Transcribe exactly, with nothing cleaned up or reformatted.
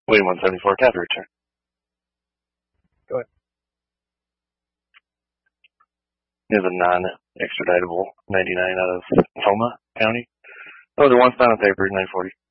William one seventy-four, Catherine return. Go ahead. Here's a non-extraditable ninety-nine out of Toma County. Oh, the one spinal paper, nine forty.